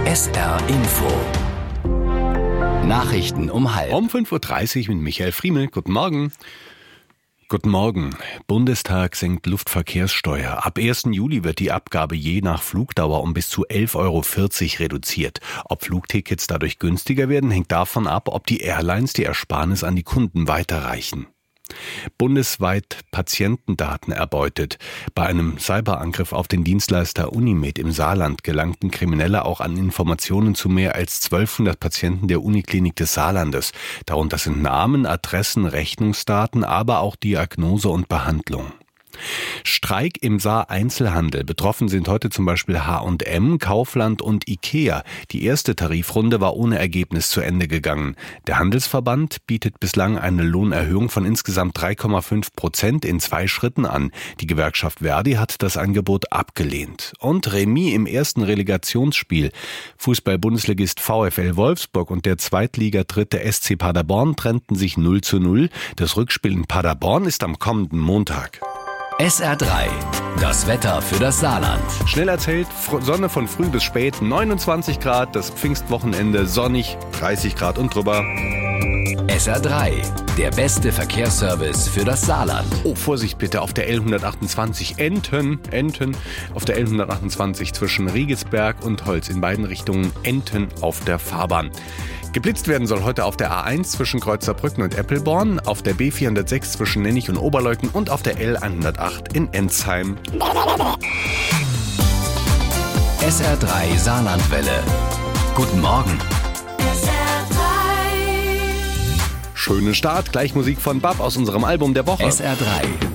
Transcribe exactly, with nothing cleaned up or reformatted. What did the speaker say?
S R Info. Nachrichten um halb. Um fünf Uhr dreißig mit Michael Friemel. Guten Morgen. Guten Morgen. Bundestag senkt Luftverkehrssteuer. Ab ersten Juli wird die Abgabe je nach Flugdauer um bis zu elf Euro vierzig reduziert. Ob Flugtickets dadurch günstiger werden, hängt davon ab, ob die Airlines die Ersparnis an die Kunden weiterreichen. Bundesweit Patientendaten erbeutet. Bei einem Cyberangriff auf den Dienstleister Unimed im Saarland gelangten Kriminelle auch an Informationen zu mehr als zwölfhundert Patienten der Uniklinik des Saarlandes. Darunter sind Namen, Adressen, Rechnungsdaten, aber auch Diagnose und Behandlung. Streik im Saar-Einzelhandel. Betroffen sind heute zum Beispiel H und M, Kaufland und Ikea. Die erste Tarifrunde war ohne Ergebnis zu Ende gegangen. Der Handelsverband bietet bislang eine Lohnerhöhung von insgesamt drei Komma fünf Prozent in zwei Schritten an. Die Gewerkschaft Verdi hat das Angebot abgelehnt. Und Remis im ersten Relegationsspiel. Fußball-Bundesligist VfL Wolfsburg und der Zweitliga-Dritte S C Paderborn trennten sich null zu null. Das Rückspiel in Paderborn ist am kommenden Montag. S R drei, das Wetter für das Saarland. Schnell erzählt, Sonne von früh bis spät, neunundzwanzig Grad, das Pfingstwochenende sonnig, dreißig Grad und drüber. S R drei, der beste Verkehrsservice für das Saarland. Oh, Vorsicht bitte, auf der L hundertachtundzwanzig, Enten, Enten, auf der L hundertachtundzwanzig zwischen Riegelsberg und Holz, in beiden Richtungen Enten auf der Fahrbahn. Geblitzt werden soll heute auf der A eins zwischen Kreuzerbrücken und Eppelborn, auf der B vierhundertsechs zwischen Nennig und Oberleuten und auf der L hundertacht in Ensheim. S R drei Saarlandwelle. Guten Morgen. S R drei. Schönen Start, gleich Musik von Bab aus unserem Album der Woche. S R drei.